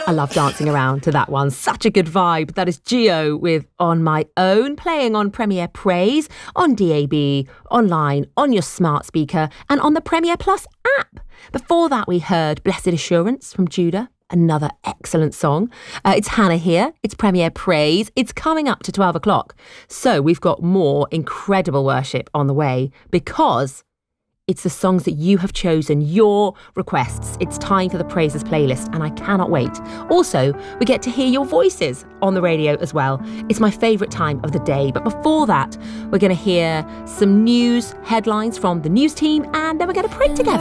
I love dancing around to that one. Such a good vibe. That is Gio with On My Own, playing on Premier Praise, on DAB, online, on your smart speaker, and on the Premier Plus app. Before that, we heard Blessed Assurance from Judah. Another excellent song. It's Hannah here. It's Premier Praise. It's coming up to 12 o'clock. So we've got more incredible worship on the way because it's the songs that you have chosen, your requests. It's time for the Praises playlist and I cannot wait. Also, we get to hear your voices on the radio as well. It's my favourite time of the day. But before that, we're going to hear some news headlines from the news team and then we're going to pray together.